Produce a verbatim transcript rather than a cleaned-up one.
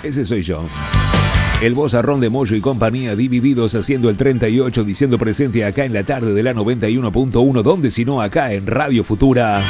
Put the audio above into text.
Ese soy yo. El vozarrón de Moyo y compañía, divididos haciendo el treinta y ocho, diciendo presente acá en la tarde de la noventa y uno punto uno, donde si no acá en Radio Futura.